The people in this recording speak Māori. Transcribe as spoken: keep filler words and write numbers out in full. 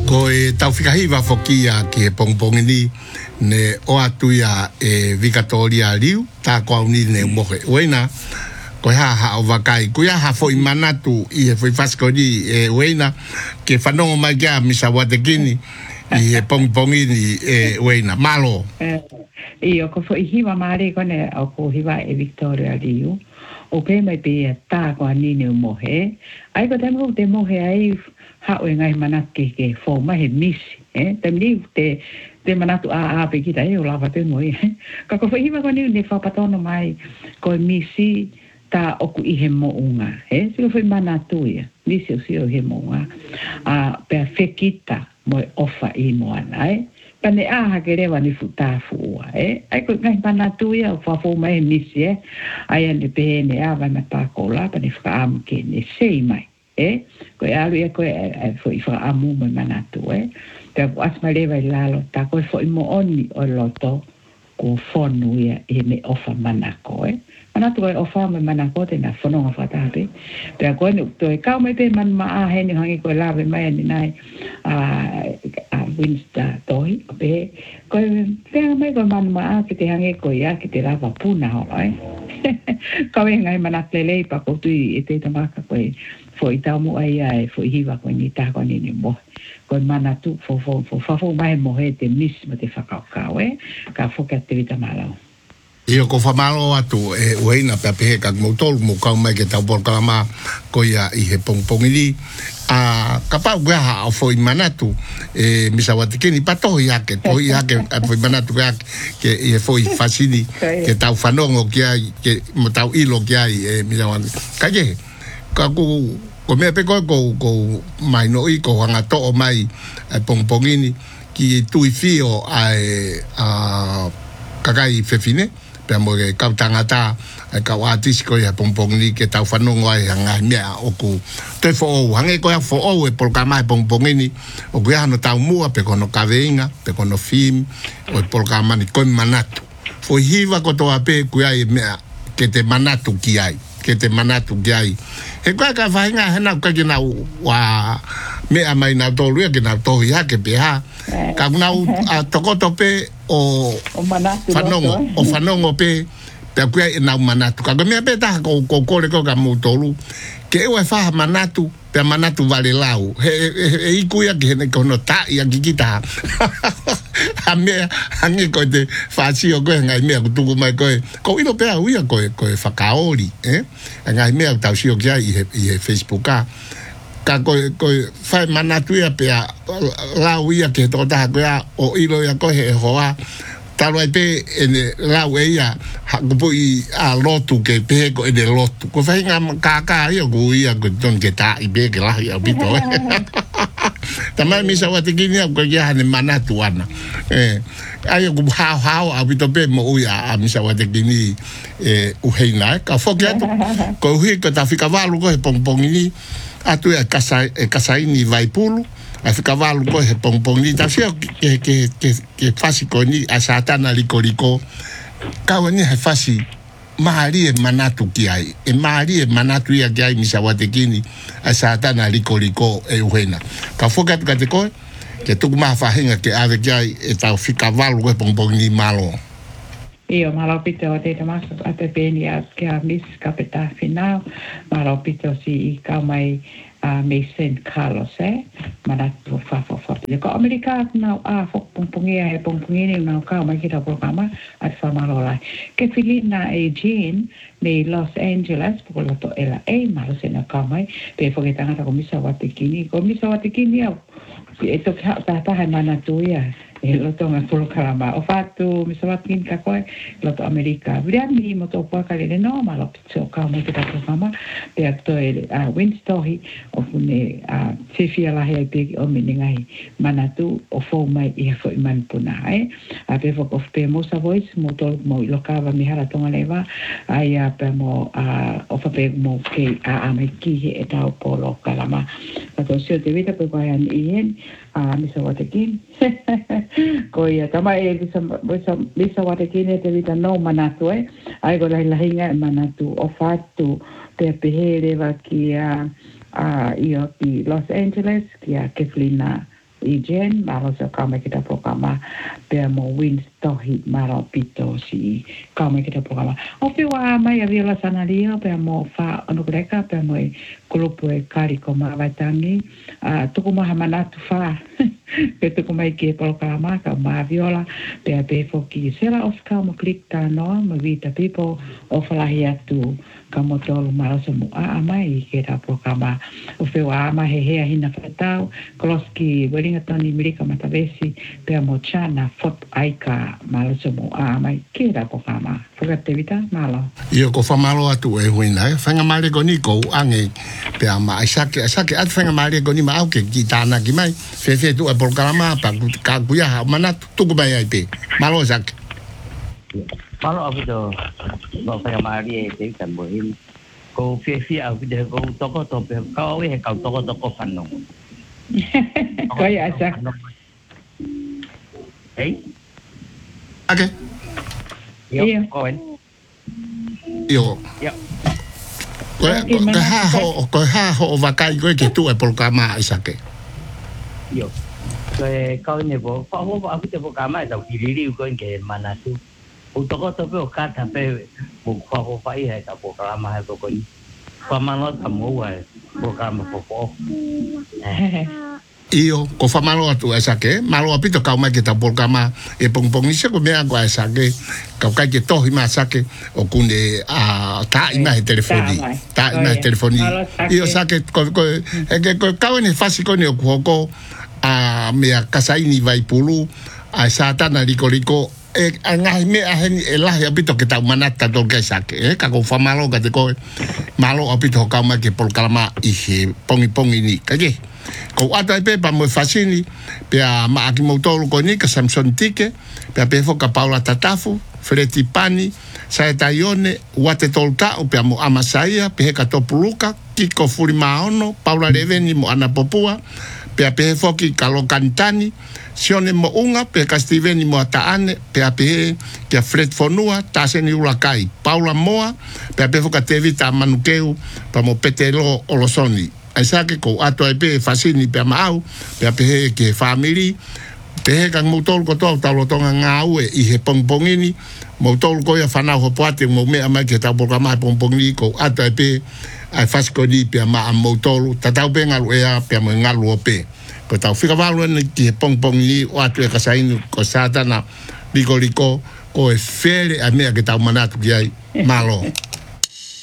Ko e tauwhikahiwa whokia ki e pongpongini ne o atu ia e Victoria Liu, tā kwauni ne mohe. Weina, ko ha ha o wakai, ko ia ha fo i manatu i e fo i whaskoni e weina, ke whanongo mai kia misa watekini i e pongpongini e weina. Malo. I o ko fo i hiwa maare kone o ko hiwa e Victoria Liu, o pe mai pe tā kwauni ne mohe. Ai ko temo te mohe ai hao e ngai manake ke fo mahe misi, eh? Te mni te, te manatu a a pe kita e o lava te moi, eh? Ka ko whahiwa koni ne whapatono mai ko misi ta oku i he mo unga, eh? Siko whai manatu ia, misi o sio he mo unga, a pea whekita mo e ofa i moana, eh? Pane a hake rewa ni futafu ua, eh? Ai ko ngai manatu ia o whafo mai misi, eh? Ai ane pe ne a vai matako la, pane whakaamu ke ne sei mai. Eh, ko alu ia ko e foi fa amu mo manatu eh te asma leva lalo ta ko foi mo oni o loto ko fonu ia e me ofa manako eh manatu e ofa mo manako te na fono fa ta pe te ko ni to e ka me pe man ma a he ni hangi ko lave mai ni nai a a winsta toi pe ko te mai ko man ma a ki te hangi ko ia ki te lava puna ho eh ka we ngai manatu le pa ko tu e te tamaka ko foi tau mo ai ai foi hiwa ko ni ta ko ni ni mo ko mana tu fo fo fo fo fo mai mo he te mis mo te whakau kau e ka fo ka te vita malau Io ko whamalo atu e ueina pe pehe ka moutolu mo kau mai ke tau porkalama ko ia i he pongpongiri a ka pau kua ha o foi manatu e misa watikini patohi ake tohi ake a foi manatu ke ke i he foi fasini ke tau whanongo ki ai ke mo tau ilo ki ai e misa watikini ka je ka ku ko me pe ko ko ko mai no i ko hanga to mai e pongpongini ki tu i fio ai a kakai fefine pe mo ke ka tangata e ka watis ko ya pongpongini ke tau whanongo ai hanga mea o ku te fo o hange ko ya fo o e polka mai pongpongini o ku ya no tau mua pe kono kaveinga pe kono film o polka mani ko manatu fo hiva ko to ape ku ya mea ke te manatu ki ai ke te manatu ki ai he kwa ka whainga hena ka kina wa mea mai na tolu ke na tohi ha ke peha ka nau a tokoto pe o whanongo o whanongo pe pe kuia i nau manatu ka mea pe taha ko ko kore ko ka mu tolu ke ewa whaha manatu pe manatu vale lau he e i kuia ke hene kono ta i a kikita a mea hangi ko te whaasi o koe ngai mea kutuku mai koe ko ino pea uia koe koe whakaori eh ngai mea tau si o kia i he, i he Facebook ka ka koe koe whai manatu ia pea lau ia ke toko taha koe o ilo ia koe he hoa talo ai pe ene lau e ia hakupu i a lotu ke pe ko ene lotu ko whai ngā kaka ia ko ia ko ton ke ta i pe ke lahi au pito tamai misa watikini au ko ia hane manatu ana eh ai ko hao hao au pito pe mo uia a misa watikini e uheina ka foki atu ko hui ko ta fika walu ko he pongpongini atu e kasai e kasaini vaipulu a whakavalu ko he pongpongini ta fio ke ke ke ke fasi ko ni a satana liko liko kawa ni he fasi mahari e manatu ki ai e mahari e manatu ia ki ai misa watekini a satana liko liko e uheina ka foka tu kate koe ke tuku maha whahinga ke ave ki ai e tau whikavalu ko he pongpongini malo Io malo pito o te tamasa a te peni a ke a mis kapeta final malo pito si i kau mai a me Saint Carlos eh manatu fa fa fa le ko Amerika na a fo pongpongia e pongpongia na kau mai kita programa at fa malo lai ke filina e Jean me Los Angeles por lo to ela e malo se na kau mai pe fo ke tanga ko misa watikini ko misa watikini au e to ka ta ta manatu ia e lo to me polo kalama o fatu misa watikini ka koe lo to Amerika via mi mo to pa kale no malo pizzo ka mo kita programa pe to e a Winstohi o fune a tefia la he pe o meningai manatu o fo mai i fo i man puna e a pe fo ko pe mo sa voice mo to mo lo kava mi hara tonga leva ai a pe mo a o fa pe mo ke a a me ki e tau polo kalama pa to sio te vita pe vai an ien a mi sa watekin ko ia tama e bisa bisa bisa watekin te vita no manatu e ai go la hinga manatu o fatu pe pe leva ki a a io ki Los Angeles ki a Keflina i jen malo sa kama kita programa pe mo win stohi malo pito si kama kita programa o pe wa mai a viola sanaria pe mo fa ono greka pe mo grupo e kari ko ma vatangi a tuku ma hamana tu fa pe tuku mai ke programa ka ma viola pe pe foki sera oska mo klik ta no mo vita people o fala hia tu kamo tolu malo sa mo a mai ke ta programa o pe wa ma he he hina fatau kloski welinga toni mirika matavesi pe mo chana fot aika malo sa mo a mai ke ta programa fogatevita malo io ko fa malo atu e huina e fanga male ko ni ko ange pe ama isake isake at fanga male ko ni ma au ke kitana ki mai fe fe tu e programa pa ka kuya mana tu ko mai ai pe malo sak malo abu do no fanga male te tan bo hin ko fe fe abu de ko to ko to pe ka we ka to ko to ko fan no ko ya sak ei okay Iyo. Koen. Iyo. Iya. Ko ko ha ho ko ha ho vakai ko ke tu e programa isake. Iyo. Ko kau ne bo fa ho aku te programa da kiriri ko ke mana tu. O to ko to pe o ka ta pe bo fa ho fa i ha ta programa ha ko ni. Fa mano ta mo wa programa po po. Io ko fa malo atu esake malo apito ka mai ke ta programa e pong pong ise ko me agua esake ka ka ke to hima sake o kunde a ta ima e telefoni ta ima e telefoni io sake ko ko e ke ko ka ne fasi ko ne ko ko a me a kasaini vai pulu a satana liko liko e ngai me a hen e la apito ke ta manata to ke sake e ka ko fa malo ka te ko malo apito ka mai ke programa i pongi pongi ni ka ke ko ata pe pa mo fasini pe a ma aki motoro ko ni ka Samson Tike pe a pe fo ka Paula Tatafu Freti Pani Saetaione Wate Tolta o pe mo Amasaia pe ka Topuluka Kiko Furimaono Paula Reveni mo ana Popua pe a pe fo ki Kalokantani Sione mo unga pe ka Steveni mo Ataane pe a pe ki a Fred Fonua Taseni Ulakai Paula Moa pe a pe fo ka Tevita Manukeu pa mo Petelo Olosoni Aisake ko ato ai pe fasini pe mau pe pe ke family pe ka motor ko to talo tonga ngau e he pongpongini motor ko ya fana ho pate mo me ama ke ta programa pongpongi ko ato ai pe ai fasco ni pe ma motor ta ta pe ngalu ya pe mo ngalu pe ko ta fika valu ni ke pongpongi o ato ka sainu ko satana liko liko ko e fere a me ke ta manatu ki ai malo